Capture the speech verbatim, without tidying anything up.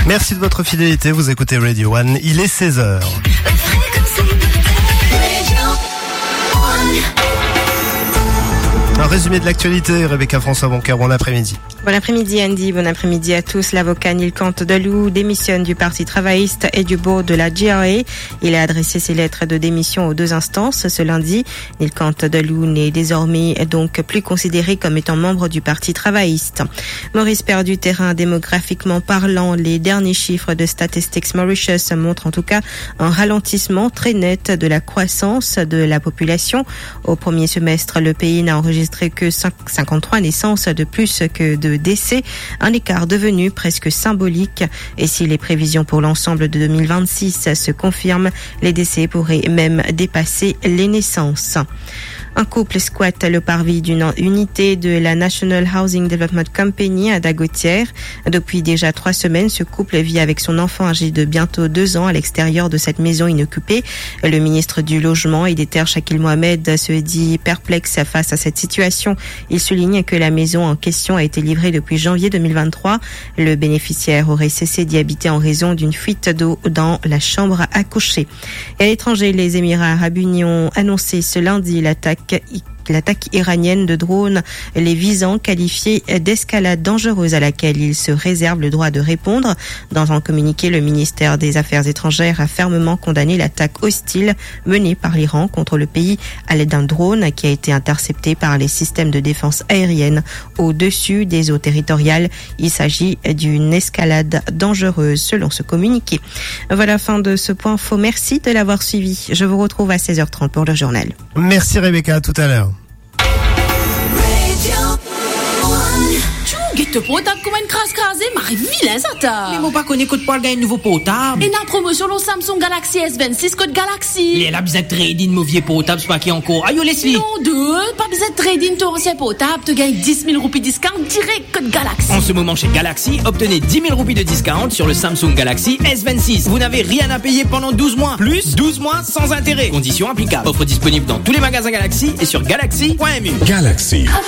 Merci de votre fidélité, vous écoutez Radio One, il est seize heures. Un résumé de l'actualité, Rebecca François Boncoeur, bon après-midi. Bon après-midi Andy, bon après-midi à tous. L'avocat Neil Cantedelou démissionne du Parti travailliste et du board de la G R A. Il a adressé ses lettres de démission aux deux instances ce lundi. Neil Cantedelou n'est désormais donc plus considéré comme étant membre du Parti travailliste. Maurice perd du terrain démographiquement parlant. Les derniers chiffres de Statistics Mauritius montrent en tout cas un ralentissement très net de la croissance de la population. Au premier semestre, le pays n'a enregistré que cinquante-trois naissances de plus que de décès, un écart devenu presque symbolique. Et si les prévisions pour l'ensemble de deux mille vingt-six se confirment, les décès pourraient même dépasser les naissances. Un couple squatte le parvis d'une unité de la National Housing Development Company à Dagotière. Depuis déjà trois semaines, ce couple vit avec son enfant âgé de bientôt deux ans à l'extérieur de cette maison inoccupée. Le ministre du Logement, Idéter Shakil Mohamed, se dit perplexe face à cette situation. Il souligne que la maison en question a été livrée depuis janvier deux mille vingt-trois. Le bénéficiaire aurait cessé d'y habiter en raison d'une fuite d'eau dans la chambre à coucher. Et à l'étranger, les Émirats arabes unis ont annoncé ce lundi l'attaque L'attaque iranienne de drones les visant qualifiée d'escalade dangereuse à laquelle ils se réservent le droit de répondre. Dans un communiqué, le ministère des Affaires étrangères a fermement condamné l'attaque hostile menée par l'Iran contre le pays à l'aide d'un drone qui a été intercepté par les systèmes de défense aérienne au-dessus des eaux territoriales. Il s'agit d'une escalade dangereuse selon ce communiqué. Voilà la fin de ce point info. Merci de l'avoir suivi. Je vous retrouve à seize heures trente pour le journal. Merci Rebecca, à tout à l'heure. Te potable comme une crasse crasée, marie vilain ça t'a. Mais mon pas connaît code pour gagner un nouveau potable. Et dans la promotion le Samsung Galaxy S vingt-six code Galaxy. Les la bizarre trading mon vieux potable, c'est pas qui encore. Aïe, Leslie. Non, deux, pas bizarre trading ton ancien potable, te gagne dix mille roupies discount direct code Galaxy. En ce moment chez Galaxy, obtenez dix mille roupies de discount sur le Samsung Galaxy S vingt-six. Vous n'avez rien à payer pendant douze mois. Plus douze mois sans intérêt. Conditions applicables. Offre disponible dans tous les magasins Galaxy et sur galaxy point m u. Galaxy.